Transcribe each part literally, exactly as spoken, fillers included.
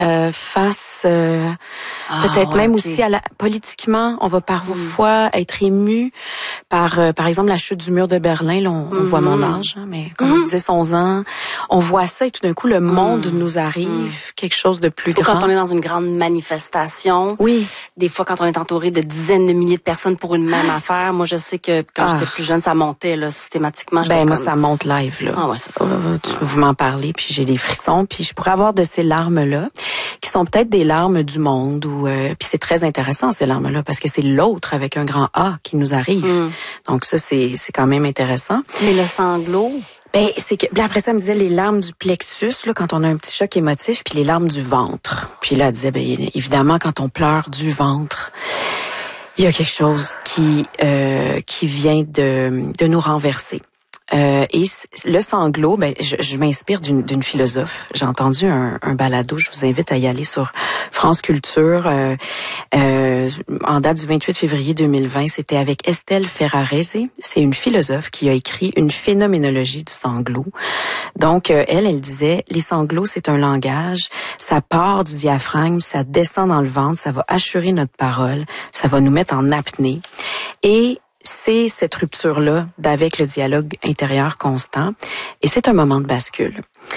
Euh, face euh, ah, peut-être ouais, même okay. aussi à la politiquement, on va parfois mm. être ému par euh, par exemple la chute du mur de Berlin. Là, on, mm-hmm. on voit mon âge, hein, mais comme mm-hmm. dix onze ans, on voit ça et tout d'un coup le monde mm. nous arrive, mm. quelque chose de plus Faut grand. Quand on est dans une grande manifestation, oui. Des fois quand on est entouré de dizaines de milliers de personnes pour une même ah. affaire, moi je sais que quand ah. j'étais plus jeune, ça montait là systématiquement. Ben moi comme... ça monte live là. Ah ouais, c'est ça. Euh, tu, vous m'en parlez puis j'ai des frissons puis je pourrais avoir de ces larmes là qui sont peut-être des larmes du monde ou euh, puis c'est très intéressant ces larmes là parce que c'est l'autre avec un grand A qui nous arrive. Mm. Donc ça c'est c'est quand même intéressant. Mais le sanglot, ben c'est que puis après ça elle me disait les larmes du plexus là quand on a un petit choc émotif puis les larmes du ventre. Puis là elle disait ben évidemment quand on pleure du ventre, il y a quelque chose qui euh, qui vient de de nous renverser. Euh, et le sanglot, ben, je, je m'inspire d'une, d'une philosophe. J'ai entendu un, un balado, je vous invite à y aller sur France Culture, euh, euh, en date du vingt-huit février deux mille vingt. C'était avec Estelle Ferrarese. C'est une philosophe qui a écrit une phénoménologie du sanglot. Donc, euh, elle, elle disait, les sanglots, c'est un langage, ça part du diaphragme, ça descend dans le ventre, ça va assurer notre parole, ça va nous mettre en apnée. Et c'est cette rupture-là d'avec le dialogue intérieur constant et c'est un moment de bascule.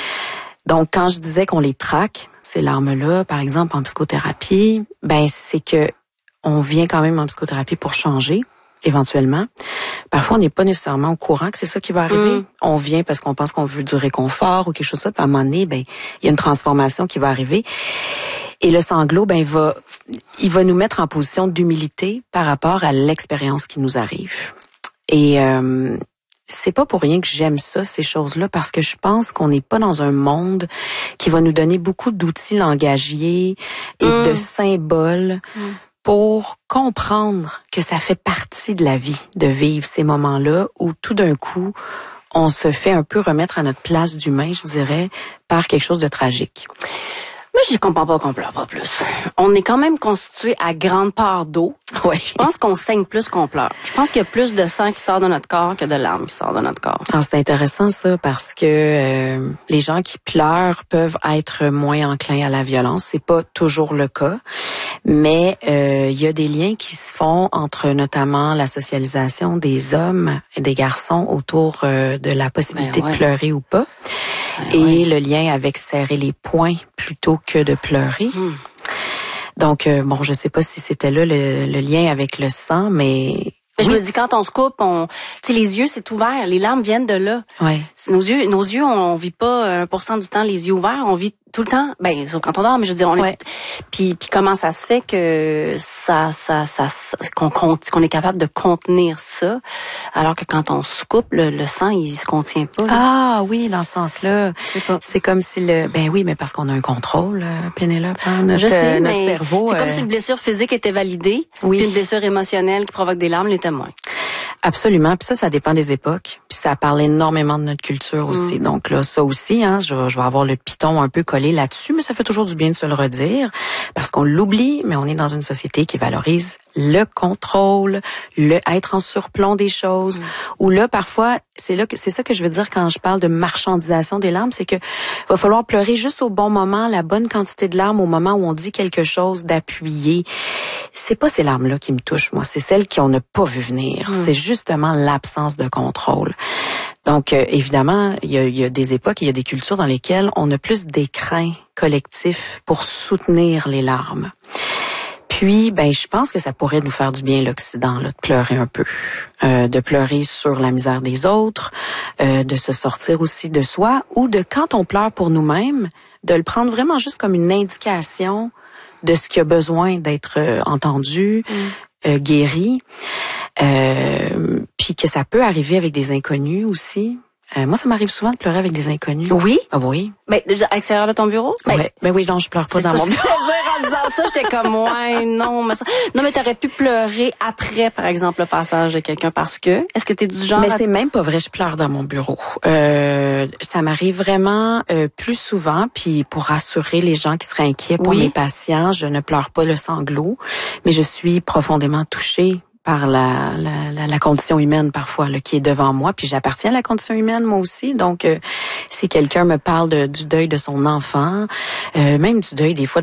Donc, quand je disais qu'on les traque, ces larmes-là, par exemple en psychothérapie, ben c'est que on vient quand même en psychothérapie pour changer, éventuellement. Parfois, on n'est pas nécessairement au courant que c'est ça qui va arriver. Mm. On vient parce qu'on pense qu'on veut du réconfort ou quelque chose de ça, puis à un moment donné, ben il y a une transformation qui va arriver. Et le sanglot, ben, il va, il va nous mettre en position d'humilité par rapport à l'expérience qui nous arrive. Et euh, c'est pas pour rien que j'aime ça, ces choses-là, parce que je pense qu'on n'est pas dans un monde qui va nous donner beaucoup d'outils langagiers et mmh. de symboles mmh. pour comprendre que ça fait partie de la vie de vivre ces moments-là où tout d'un coup, on se fait un peu remettre à notre place d'humain, je dirais, par quelque chose de tragique. Moi, je comprends pas qu'on pleure pas plus. On est quand même constitué à grande part d'eau. Ouais. Je pense qu'on saigne plus qu'on pleure. Je pense qu'il y a plus de sang qui sort de notre corps que de larmes qui sort de notre corps. Ah, c'est intéressant ça parce que euh, les gens qui pleurent peuvent être moins enclins à la violence. C'est pas toujours le cas, mais euh, il y a des liens qui se font entre notamment la socialisation des hommes et des garçons autour euh, de la possibilité ben ouais. de pleurer ou pas. Ben et ouais. le lien avec serrer les poings plutôt que de pleurer. Hmm. Donc, euh, bon, je sais pas si c'était là le, le lien avec le sang, mais... Je oui, me dis, quand on se coupe, on, tu sais, les yeux, c'est ouvert. Les larmes viennent de là. Ouais. Nos yeux, nos yeux, on vit pas un pour cent du temps les yeux ouverts. On vit tout le temps, ben, sauf quand on dort, mais je veux dire, on ouais. est, puis, puis comment ça se fait que ça, ça, ça, ça qu'on, qu'on est capable de contenir ça, alors que quand on se coupe, le, le sang, il se contient pas. Là. Ah oui, dans ce sens-là. Je sais pas. C'est comme si le, ben oui, mais parce qu'on a un contrôle, Pénélope, hein, notre, je sais, notre mais cerveau. C'est euh... comme si une blessure physique était validée, oui. puis une blessure émotionnelle qui provoque des larmes l'était moins. Absolument. Puis ça, ça dépend des époques. Puis ça parle énormément de notre culture aussi. Mm. Donc là, ça aussi, hein, je, je vais avoir le piton un peu collé là-dessus, mais ça fait toujours du bien de se le redire parce qu'on l'oublie, mais on est dans une société qui valorise le contrôle, le être en surplomb des choses. Mm. Où là, parfois, c'est là que c'est ça que je veux dire quand je parle de marchandisation des larmes, c'est que va falloir pleurer juste au bon moment, la bonne quantité de larmes au moment où on dit quelque chose d'appuyé. C'est pas ces larmes-là qui me touchent, moi. C'est celles qu'on n'a pas vu venir. Mm. C'est justement l'absence de contrôle. Donc, euh, évidemment, il y a, y a des époques, il y a des cultures dans lesquelles on a plus d'écrin collectif pour soutenir les larmes. Puis, ben, je pense que ça pourrait nous faire du bien l'Occident, là, de pleurer un peu, euh, de pleurer sur la misère des autres, euh, de se sortir aussi de soi, ou de quand on pleure pour nous-mêmes, de le prendre vraiment juste comme une indication de ce qui a besoin d'être euh, entendu, mm. euh, guéri, euh, puis que ça peut arriver avec des inconnus aussi. Euh, moi, ça m'arrive souvent de pleurer avec des inconnus. Oui? Ah oui. Ben, à l'extérieur de ton bureau? Ben, ouais. Ben oui, non, je pleure pas dans ça, mon bureau. En disant ça, j'étais comme, ouais, non, mais ça... Non, mais t'aurais pu pleurer après, par exemple, le passage de quelqu'un parce que, est-ce que t'es du genre... Mais à... c'est même pas vrai, je pleure dans mon bureau. Euh, ça m'arrive vraiment euh, plus souvent, puis pour rassurer les gens qui seraient inquiets pour oui. mes patients, je ne pleure pas le sanglot, mais je suis profondément touchée par la, la, la, la condition humaine parfois là, qui est devant moi, puis j'appartiens à la condition humaine moi aussi. Donc, euh, si quelqu'un me parle de, du deuil de son enfant, euh, même du deuil des fois